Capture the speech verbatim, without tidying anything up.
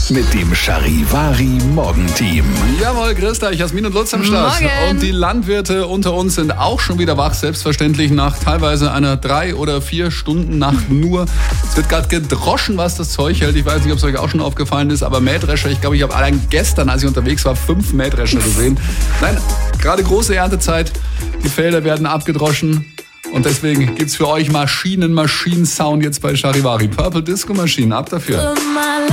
mit dem Charivari Morgenteam. Jawohl, Christa, Jasmin und Lutz am Start. Morgen. Und die Landwirte unter uns sind auch schon wieder wach, selbstverständlich nach teilweise einer drei oder vier Stunden Nacht nur. Es wird gerade gedroschen, was das Zeug hält. Ich weiß nicht, ob es euch auch schon aufgefallen ist, aber Mähdrescher, ich glaube, ich habe allein gestern, als ich unterwegs war, fünf Mähdrescher gesehen. Nein, gerade große Erntezeit. Die Felder werden abgedroschen. Und deswegen gibt's für euch Maschinen, Maschinen-Sound jetzt bei Charivari. Purple Disco Maschinen, ab dafür.